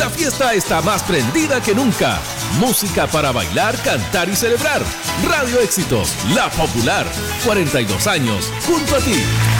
La fiesta está más prendida que nunca. Música para bailar, cantar y celebrar. Radio Éxitos, la popular. 42 años junto a ti.